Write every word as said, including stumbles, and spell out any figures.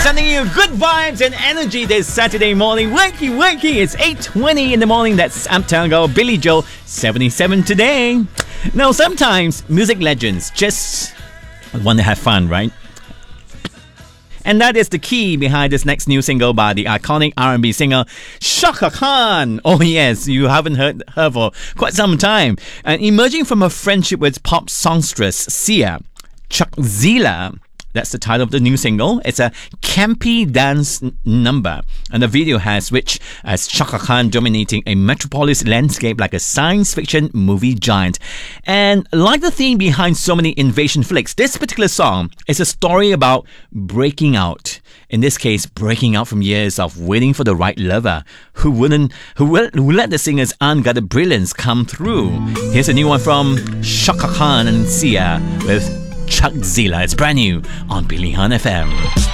sending you good vibes and energy this Saturday morning. Wakey, wakey. It's eight twenty in the morning. That's Uptown Girl, Billy Joel, seventy-seven today. Now, sometimes music legends just want to have fun, right? And that is the key behind this next new single by the iconic R and B singer Chaka Khan. Oh yes, you haven't heard her for quite some time. And emerging from a friendship with pop songstress Sia, Chukzilla. That's the title of the new single. It's a campy dance n- number. And the video has which as Chaka Khan dominating a metropolis landscape like a science fiction movie giant. And like the theme behind so many invasion flicks, this particular song is a story about breaking out. In this case, breaking out from years of waiting for the right lover who wouldn't, who, will, who let the singer's unguarded brilliance come through. Here's a new one from Chaka Khan and Sia with Chukzilla. It's brand new on Billy Han F M.